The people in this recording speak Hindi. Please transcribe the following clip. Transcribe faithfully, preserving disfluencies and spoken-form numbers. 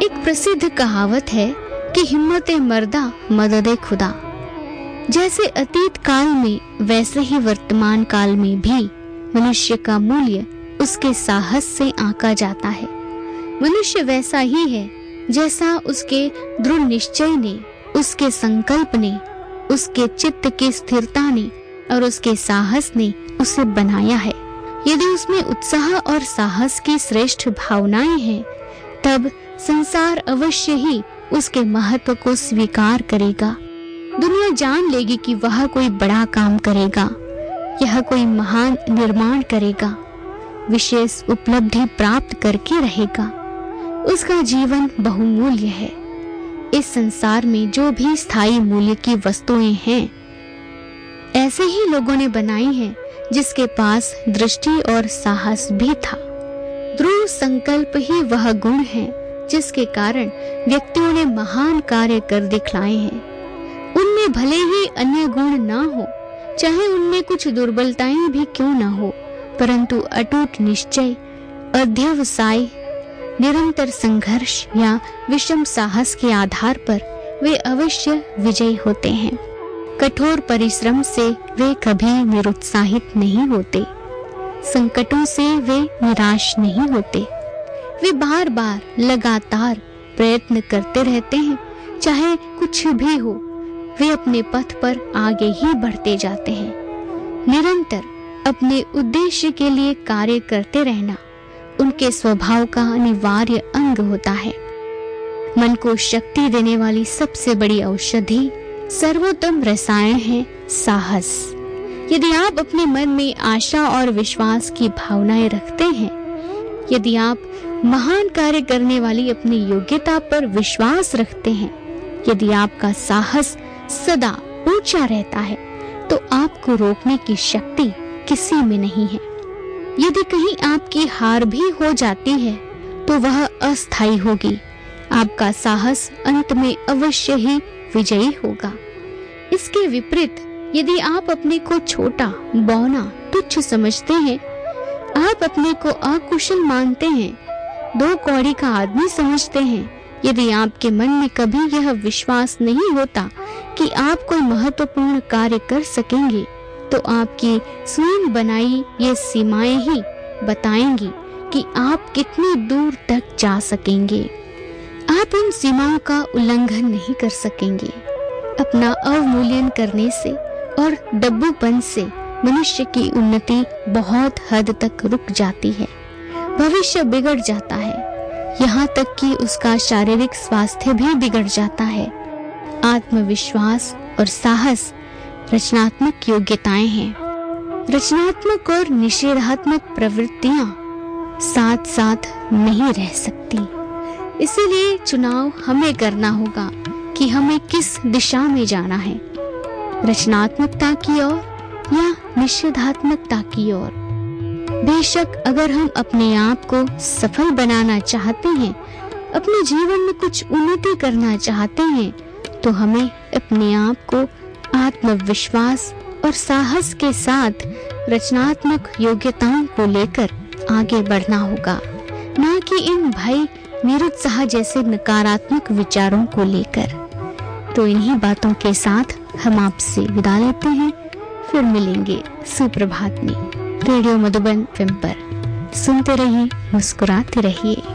एक प्रसिद्ध कहावत है कि हिम्मते मर्दा मददे खुदा। जैसे अतीत काल में वैसे ही वर्तमान काल में भी मनुष्य का मूल्य उसके साहस से आंका जाता है। मनुष्य वैसा ही है जैसा उसके दृढ़ निश्चय ने, उसके संकल्प ने, उसके चित्त की स्थिरता ने और उसके साहस ने उसे बनाया है। यदि उसमें उत्साह और साहस की श्रेष्ठ भावनाएं हैं, तब संसार अवश्य ही उसके महत्व को स्वीकार करेगा। दुनिया जान लेगी कि वह कोई बड़ा काम करेगा, यह कोई महान निर्माण करेगा, विशेष उपलब्धि प्राप्त करके रहेगा। उसका जीवन बहुमूल्य है। इस संसार में जो भी स्थायी मूल्य की वस्तुएं हैं, ऐसे ही लोगों ने बनाई हैं जिसके पास दृष्टि और साहस भी था। दृढ़ संकल्प ही वह गुण है जिसके कारण व्यक्तियों ने महान कार्य कर दिखलाए हैं। उनमें भले ही अन्य गुण ना हो, चाहे उनमें कुछ दुर्बलताएं भी क्यों ना हो, परंतु अटूट निश्चय, अध्यवसाय, निरंतर संघर्ष या विषम साहस के आधार पर वे अवश्य विजयी होते हैं। कठोर परिश्रम से वे कभी निरुत्साहित नहीं होते, संकटों से वे निराश नहीं होते। वे बार बार लगातार प्रयत्न करते रहते हैं, चाहे कुछ भी हो, वे अपने पथ पर आगे ही बढ़ते जाते हैं। निरंतर अपने उद्देश्य के लिए कार्य करते रहना उनके स्वभाव का अनिवार्य अंग होता है। मन को शक्ति देने वाली सबसे बड़ी औषधि, सर्वोत्तम रसायन है साहस। यदि आप अपने मन में आशा और विश्वास की भावनाएं रखते हैं, यदि आप महान कार्य करने वाली अपनी योग्यता पर विश्वास रखते हैं, यदि आपका साहस सदा ऊंचा रहता है, तो आपको रोकने की शक्ति किसी में नहीं है। यदि कहीं आपकी हार भी हो जाती है, तो वह अस्थायी होगी। आपका साहस अंत में अवश्य ही विजयी होगा। इसके विपरीत यदि आप अपने को छोटा, बौना, तुच्छ समझते हैं, आप अपने को अकुशल मानते हैं, दो कौड़ी का आदमी समझते हैं, यदि आपके मन में कभी यह विश्वास नहीं होता कि आप कोई महत्वपूर्ण कार्य कर सकेंगे, तो आपकी स्वयं बनाई ये सीमाएं ही बताएंगी कि आप कितनी दूर तक जा सकेंगे। आप उन सीमाओं का उल्लंघन नहीं कर सकेंगे। अपना अवमूल्यन करने से और डब्बूपन से मनुष्य की उन्नति बहुत हद तक रुक जाती है। भविष्य बिगड़ जाता है, यहाँ तक कि उसका शारीरिक स्वास्थ्य भी बिगड़ जाता है। आत्मविश्वास और साहस रचनात्मक योग्यताएं हैं। रचनात्मक और निषेधात्मक प्रवृत्तियां साथ साथ नहीं रह सकती। इसीलिए चुनाव हमें करना होगा कि हमें किस दिशा में जाना है, रचनात्मकता की ओर या निषेधात्मकता की ओर। बेशक अगर हम अपने आप को सफल बनाना चाहते हैं, अपने जीवन में कुछ उन्नति करना चाहते हैं, तो हमें अपने आप को आत्मविश्वास और साहस के साथ रचनात्मक योग्यताओं को लेकर आगे बढ़ना होगा, न कि इन भय, निरुत्साह जैसे नकारात्मक विचारों को लेकर। तो इन्हीं बातों के साथ हम आपसे विदा लेते हैं। फिर मिलेंगे सुप्रभात में रेडियो मधुबन एफ एम पर। सुनते रहिए, मुस्कुराते रहिए।